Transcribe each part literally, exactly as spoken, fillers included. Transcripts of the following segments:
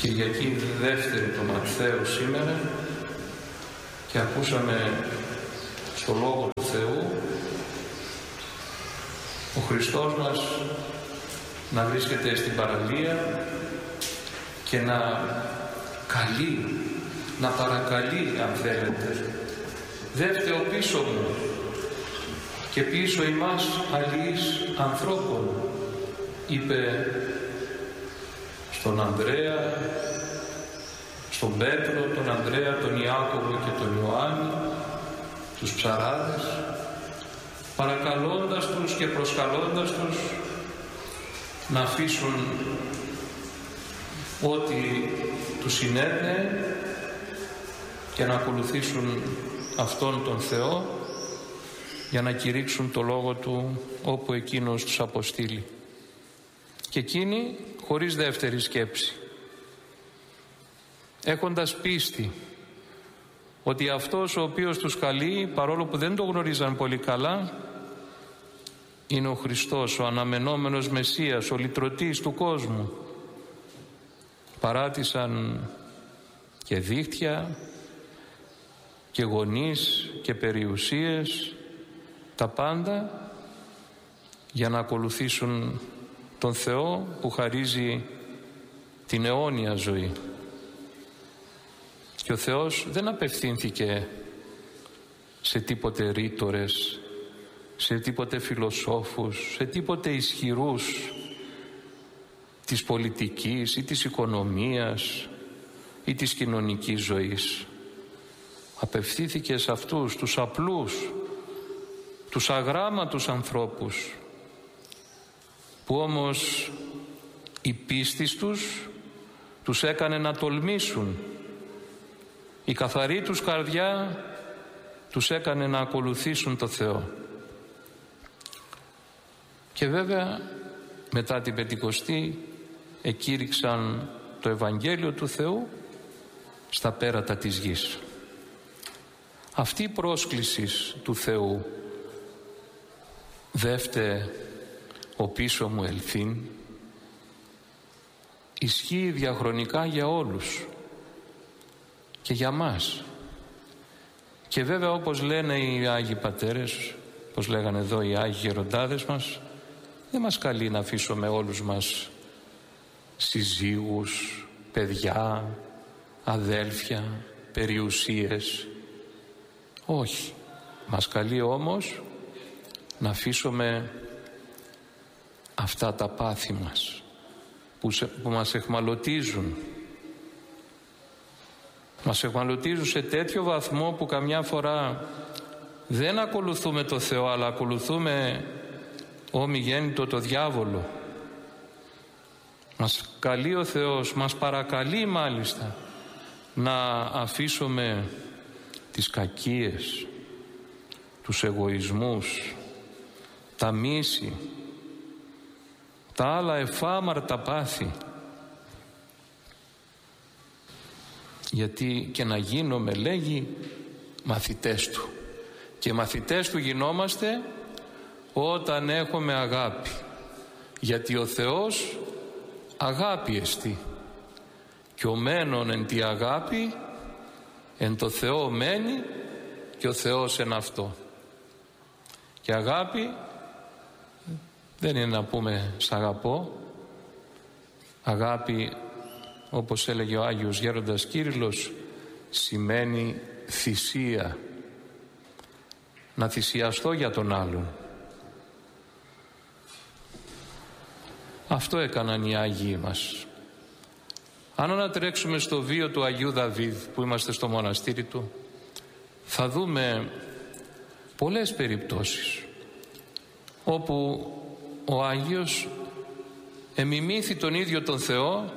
Κυριακή δεύτερη του Ματθαίου σήμερα και ακούσαμε στο Λόγο του Θεού ο Χριστός μας να βρίσκεται στην παραλία και να καλεί, να παρακαλεί αν θέλετε. Δεύτε ο πίσω μου και πίσω ημάς αλληλείς ανθρώπων, είπε στον Ανδρέα, στον Πέτρο, τον Ανδρέα, τον Ιάκωβο και τον Ιωάννη, τους ψαράδες, παρακαλώντας τους και προσκαλώντας τους να αφήσουν ό,τι τους συνέβαινε και να ακολουθήσουν αυτόν τον Θεό για να κηρύξουν το Λόγο Του όπου Εκείνος τους αποστείλει. Και εκείνοι χωρίς δεύτερη σκέψη, έχοντας πίστη ότι αυτός ο οποίος τους καλεί, παρόλο που δεν το γνωρίζαν πολύ καλά, είναι ο Χριστός, ο αναμενόμενος Μεσσίας, ο λυτρωτής του κόσμου, παράτησαν και δίχτυα και γονείς και περιουσίες, τα πάντα για να ακολουθήσουν τον Θεό που χαρίζει την αιώνια ζωή. Και ο Θεός δεν απευθύνθηκε σε τίποτε ρήτορες, σε τίποτε φιλοσόφους, σε τίποτε ισχυρούς της πολιτικής ή της οικονομίας ή της κοινωνικής ζωής. Απευθύνθηκε σε αυτούς τους απλούς, τους αγράμματους ανθρώπους, που όμως η πίστη τους τους έκανε να τολμήσουν, η καθαρή τους καρδιά τους έκανε να ακολουθήσουν το Θεό. Και βέβαια μετά την Πεντηκοστή εκήρυξαν το Ευαγγέλιο του Θεού στα πέρατα της γης. Αυτή η πρόσκληση του Θεού, δεύτε ο πίσω μου ελθύν, ισχύει διαχρονικά για όλους και για μας. Και βέβαια, όπως λένε οι Άγιοι Πατέρες, όπως λέγανε εδώ οι Άγιοι Γεροντάδες μας, δεν μας καλεί να αφήσουμε όλους μας συζύγους, παιδιά, αδέλφια, περιουσίες. Όχι. Μας καλεί όμως να αφήσουμε αυτά τα πάθη μας που, σε, που μας εχμαλωτίζουν. Μας εχμαλωτίζουν σε τέτοιο βαθμό που καμιά φορά δεν ακολουθούμε το Θεό, αλλά ακολουθούμε ομιγέννητο το διάβολο. Μας καλεί ο Θεός, μας παρακαλεί μάλιστα να αφήσουμε τις κακίες, τους εγωισμούς, τα μίση, τα άλλα εφάμαρτα πάθη, γιατί και να γίνομαι, λέγει, μαθητές Του, και μαθητές Του γινόμαστε όταν έχουμε αγάπη, γιατί ο Θεός αγάπη εστί, και ο μένον εν τη αγάπη εν το Θεό μένει και ο Θεός εν αυτό. Και αγάπη δεν είναι να πούμε σ' αγαπώ. Αγάπη, όπως έλεγε ο Άγιος Γέροντας Κύριλλος, σημαίνει θυσία, να θυσιαστώ για τον άλλον. Αυτό έκαναν οι Άγιοι μας. Αν ανατρέξουμε στο βίο του Αγίου Δαβίδ, που είμαστε στο μοναστήρι του, θα δούμε πολλές περιπτώσεις όπου ο Άγιος εμιμήθη τον ίδιο τον Θεό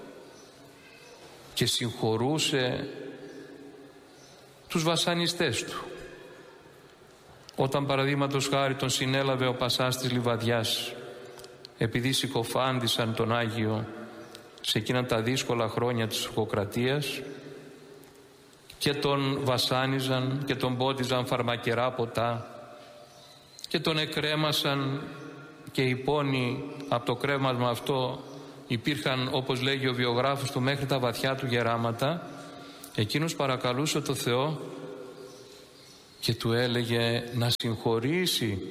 και συγχωρούσε τους βασανιστές του. Όταν παραδείγματος χάρη τον συνέλαβε ο πασάς της Λιβαδιάς, επειδή συκοφάντησαν τον Άγιο σε εκείνα τα δύσκολα χρόνια της Σουκοκρατίας και τον βασάνιζαν και τον πότιζαν φαρμακερά ποτά και τον εκρέμασαν, και οι πόνοι από το κρέμασμα αυτό υπήρχαν, όπως λέγει ο βιογράφος του, μέχρι τα βαθιά του γεράματα, εκείνος παρακαλούσε το Θεό και του έλεγε να συγχωρήσει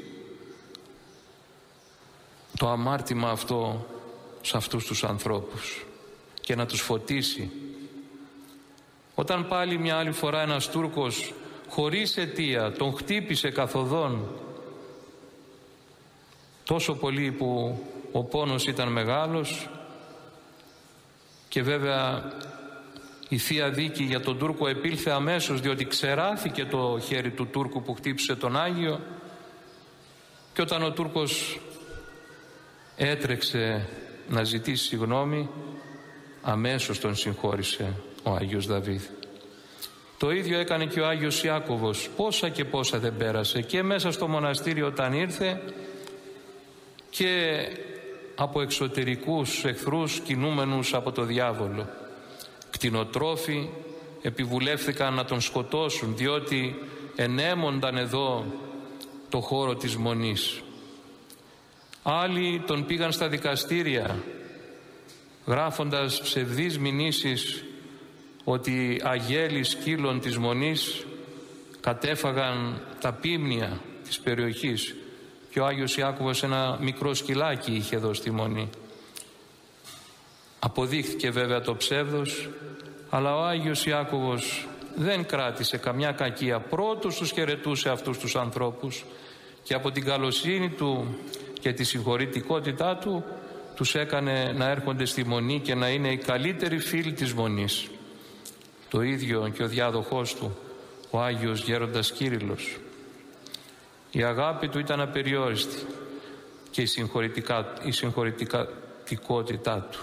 το αμάρτημα αυτό σε αυτούς τους ανθρώπους και να τους φωτίσει. Όταν πάλι μια άλλη φορά ένας Τούρκος χωρίς αιτία τον χτύπησε καθοδόν τόσο πολύ που ο πόνος ήταν μεγάλος, και βέβαια η Θεία Δίκη για τον Τούρκο επήλθε αμέσως, διότι ξεράθηκε το χέρι του Τούρκου που χτύπησε τον Άγιο, και όταν ο Τούρκος έτρεξε να ζητήσει συγγνώμη, αμέσως τον συγχώρησε ο Άγιος Δαβίδ. Το ίδιο έκανε και ο Άγιος Ιάκωβος. Πόσα και πόσα δεν πέρασε και μέσα στο μοναστήριο όταν ήρθε, και από εξωτερικούς εχθρούς κινούμενους από το διάβολο. Κτηνοτρόφοι επιβουλεύθηκαν να τον σκοτώσουν, διότι ενέμονταν εδώ το χώρο της Μονής. Άλλοι τον πήγαν στα δικαστήρια γράφοντας ψευδείς μηνύσεις ότι αγέλοι σκύλων της Μονής κατέφαγαν τα πίμνια της περιοχής, και ο Άγιος Ιάκωβος ένα μικρό σκυλάκι είχε εδώ στη Μονή. Αποδείχθηκε βέβαια το ψεύδος, αλλά ο Άγιος Ιάκωβος δεν κράτησε καμιά κακία. Πρώτος τους χαιρετούσε αυτούς τους ανθρώπους και από την καλοσύνη του και τη συγχωρητικότητά του τους έκανε να έρχονται στη Μονή και να είναι οι καλύτεροι φίλοι της Μονής. Το ίδιο και ο διάδοχός του, ο Άγιος Γέροντας Κύριλλος. Η αγάπη του ήταν απεριόριστη και η, συγχωρητικά, η συγχωρητικότητά του.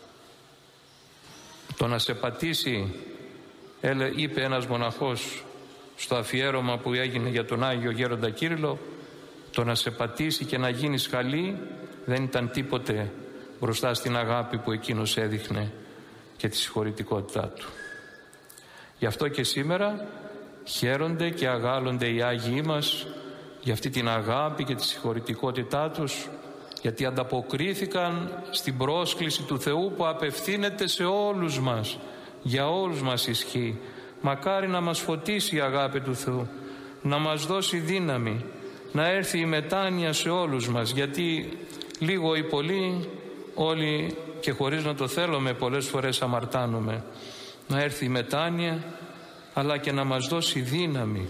Το να σε πατήσει, είπε ένας μοναχός στο αφιέρωμα που έγινε για τον Άγιο Γέροντα Κύριλλο, το να σε πατήσει και να γίνεις χαλή δεν ήταν τίποτε μπροστά στην αγάπη που εκείνος έδειχνε και τη συγχωρητικότητά του. Γι' αυτό και σήμερα χαίρονται και αγάλλονται οι Άγιοι μας για αυτή την αγάπη και τη συγχωρητικότητά τους, γιατί ανταποκρίθηκαν στην πρόσκληση του Θεού που απευθύνεται σε όλους μας, για όλους μας ισχύει. Μακάρι να μας φωτίσει η αγάπη του Θεού, να μας δώσει δύναμη, να έρθει η μετάνοια σε όλους μας, γιατί λίγο ή πολύ όλοι, και χωρίς να το θέλουμε, πολλές φορές αμαρτάνουμε. Να έρθει η μετάνοια, αλλά και να μας δώσει δύναμη,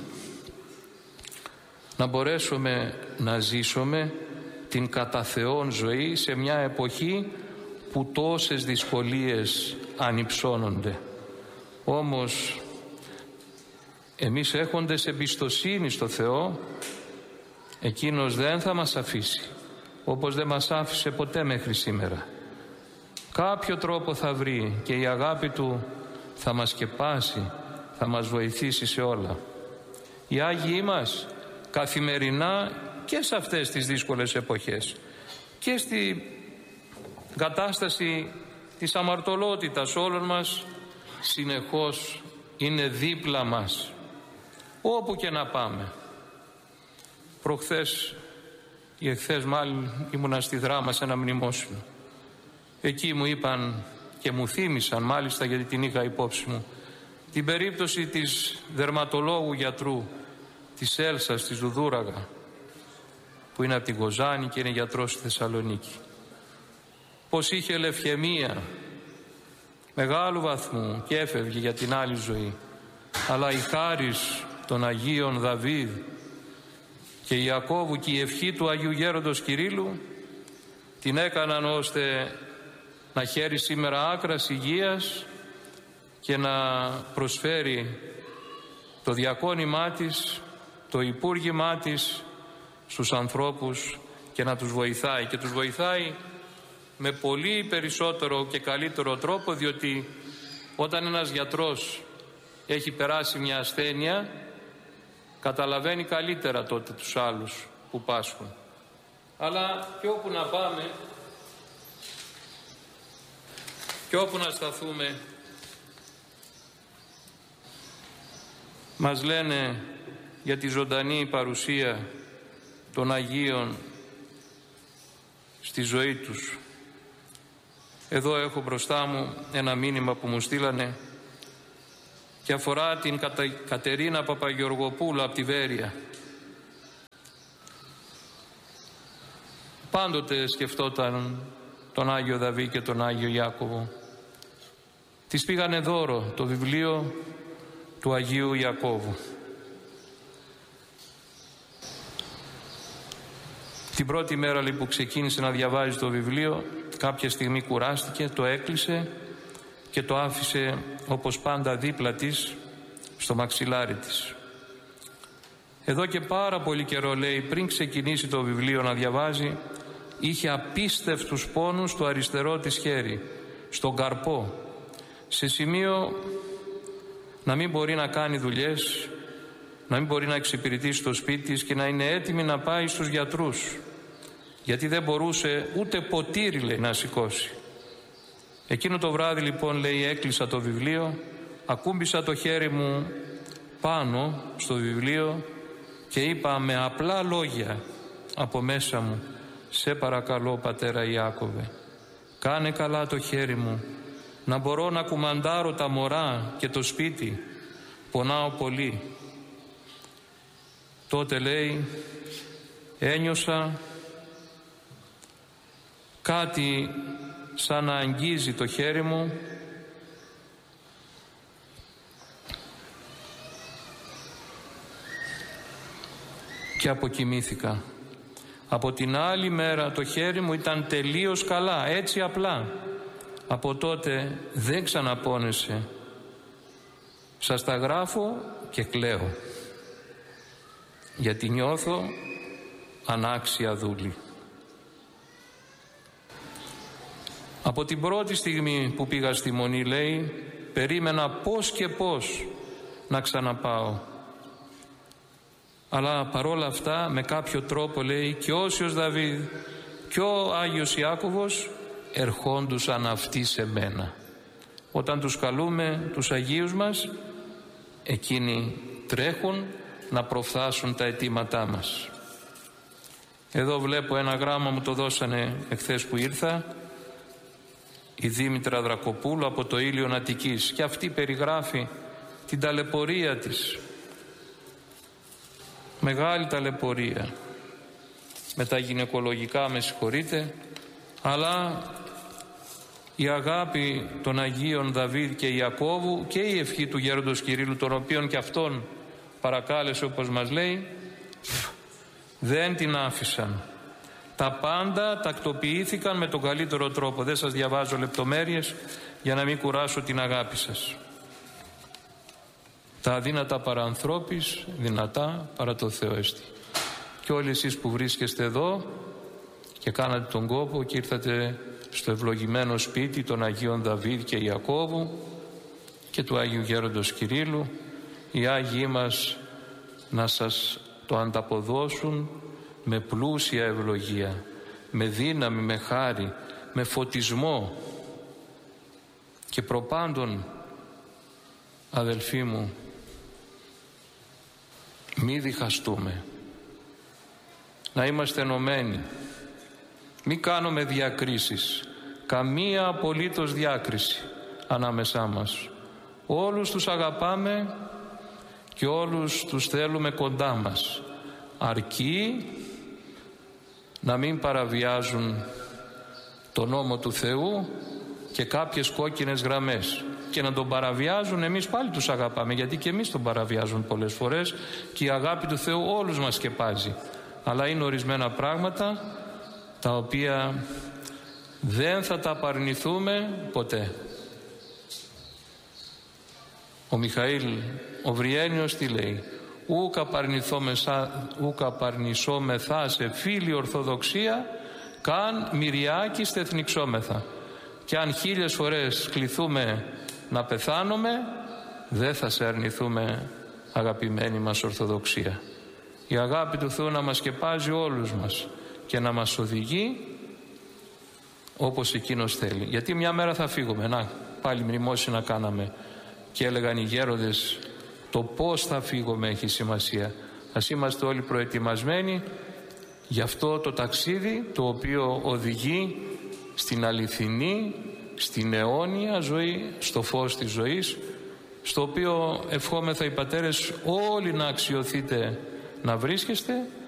να μπορέσουμε να ζήσουμε την κατά Θεόν ζωή σε μια εποχή που τόσες δυσκολίες ανυψώνονται. Όμως εμείς έχοντες εμπιστοσύνη στο Θεό, εκείνος δεν θα μας αφήσει, όπως δεν μας άφησε ποτέ μέχρι σήμερα. Κάποιο τρόπο θα βρει και η αγάπη Του θα μας σκεπάσει, θα μας βοηθήσει σε όλα. Οι Άγιοι μας καθημερινά και σε αυτές τις δύσκολες εποχές και στην κατάσταση της αμαρτωλότητας όλων μας, συνεχώς είναι δίπλα μας όπου και να πάμε. Προχθές ή εχθές μάλλον ήμουνα στη Δράμα σε ένα μνημόσυνο. Εκεί μου είπαν και μου θύμισαν, μάλιστα γιατί την είχα υπόψη μου, την περίπτωση της δερματολόγου γιατρού της Έλσας, της Δουδούραγα, που είναι από την Κοζάνη και είναι γιατρός στη Θεσσαλονίκη. Πως είχε λευχαιμία μεγάλου βαθμού και έφευγε για την άλλη ζωή, αλλά η χάρις των Αγίων Δαβίδ και Ιακώβου και η ευχή του Αγίου Γέροντος Κυρίλλου την έκαναν ώστε να χαίρει σήμερα άκρας υγείας και να προσφέρει το διακόνημά της, το υπούργημά της στους ανθρώπους και να τους βοηθάει, και τους βοηθάει με πολύ περισσότερο και καλύτερο τρόπο, διότι όταν ένας γιατρός έχει περάσει μια ασθένεια καταλαβαίνει καλύτερα τότε τους άλλους που πάσχουν. Αλλά και όπου να πάμε και όπου να σταθούμε, μας λένε για τη ζωντανή παρουσία των Αγίων στη ζωή τους. Εδώ έχω μπροστά μου ένα μήνυμα που μου στείλανε και αφορά την Κατα... Κατερίνα Παπαγεωργοπούλου από τη Βέρεια. Πάντοτε σκεφτόταν τον Άγιο Δαβί και τον Άγιο Ιάκωβο. Της πήγανε δώρο το βιβλίο του Αγίου Ιακώβου. Την πρώτη μέρα λοιπόν, που ξεκίνησε να διαβάζει το βιβλίο, κάποια στιγμή κουράστηκε, το έκλεισε και το άφησε όπως πάντα δίπλα της στο μαξιλάρι της. Εδώ και πάρα πολύ καιρό, λέει, πριν ξεκινήσει το βιβλίο να διαβάζει, είχε απίστευτους πόνους στο αριστερό της χέρι, στον καρπό, σε σημείο να μην μπορεί να κάνει δουλειές, να μην μπορεί να εξυπηρετήσει το σπίτι της και να είναι έτοιμη να πάει στους γιατρούς, γιατί δεν μπορούσε ούτε ποτήρι, λέει, να σηκώσει. Εκείνο το βράδυ λοιπόν, λέει, έκλεισα το βιβλίο, ακούμπησα το χέρι μου πάνω στο βιβλίο και είπα με απλά λόγια από μέσα μου: σε παρακαλώ, πατέρα Ιάκωβε, κάνε καλά το χέρι μου, να μπορώ να κουμαντάρω τα μωρά και το σπίτι, πονάω πολύ. Τότε, λέει, ένιωσα κάτι σαν να αγγίζει το χέρι μου και αποκοιμήθηκα. Από την άλλη μέρα το χέρι μου ήταν τελείως καλά, έτσι απλά. Από τότε δεν ξαναπώνεσε. Σας τα γράφω και κλαίω, γιατί νιώθω ανάξια δούλη. Από την πρώτη στιγμή που πήγα στη Μονή, λέει, περίμενα πώς και πώς να ξαναπάω. Αλλά παρόλα αυτά, με κάποιο τρόπο, λέει, και ο Όσιος Δαβίδ και ο Άγιος Ιάκωβος ερχόντουσαν αυτοί σε μένα. Όταν τους καλούμε, τους Αγίους μας, εκείνοι τρέχουν να προφθάσουν τα αιτήματά μας. Εδώ βλέπω ένα γράμμα, μου το δώσανε εχθές που ήρθα, η Δήμητρα Δρακοπούλου από το Ήλιον Αττικής, και αυτή περιγράφει την ταλαιπωρία της. Μεγάλη ταλαιπωρία με τα γυναικολογικά, με συγχωρείτε, αλλά η αγάπη των Αγίων Δαβίδ και Ιακώβου και η ευχή του Γέροντος Κυρίλλου, τον οποίον και αυτόν παρακάλεσε, όπως μας λέει, δεν την άφησαν. Τα πάντα τακτοποιήθηκαν με τον καλύτερο τρόπο. Δεν σας διαβάζω λεπτομέρειες για να μην κουράσω την αγάπη σας. Τα αδύνατα παρανθρώπης, δυνατά παρά το Θεό εστι. Και όλοι εσείς που βρίσκεστε εδώ και κάνατε τον κόπο και ήρθατε στο ευλογημένο σπίτι των Αγίων Δαβίδ και Ιακώβου και του Άγιου Γέροντος Κυρίλλου, οι Άγιοι μας να σας το ανταποδώσουν με πλούσια ευλογία, με δύναμη, με χάρη, με φωτισμό. Και προπάντων, αδελφοί μου, μη διχαστούμε, να είμαστε ενωμένοι, μη κάνουμε διακρίσεις, καμία απολύτως διάκριση ανάμεσά μας. Όλους τους αγαπάμε και όλους τους θέλουμε κοντά μας, αρκεί να μην παραβιάζουν τον νόμο του Θεού και κάποιες κόκκινες γραμμές. Και να τον παραβιάζουν, εμείς πάλι τους αγαπάμε, γιατί και εμείς τον παραβιάζουν πολλές φορές, και η αγάπη του Θεού όλους μας σκεπάζει. Αλλά είναι ορισμένα πράγματα τα οποία δεν θα τα απαρνηθούμε ποτέ. Ο Μιχαήλ ο Βριένιος τι λέει? Ούκ απαρνησόμεθα σε φίλη Ορθοδοξία, καν μυριάκης τεθνιξόμεθα. Και αν χίλιες φορές κληθούμε να πεθάνουμε, δεν θα σε αρνηθούμε, αγαπημένη μας Ορθοδοξία. Η αγάπη του Θεού να μας σκεπάζει όλους μας και να μας οδηγεί όπως Εκείνος θέλει. Γιατί μια μέρα θα φύγουμε. Να, πάλι μνημόσυνα κάναμε και έλεγαν οι γέροντες, το πώς θα φύγουμε έχει σημασία. Ας είμαστε όλοι προετοιμασμένοι για αυτό το ταξίδι, το οποίο οδηγεί στην αληθινή στην αιώνια ζωή, στο φως της ζωής, στο οποίο ευχόμεθα οι πατέρες όλοι να αξιωθείτε να βρίσκεστε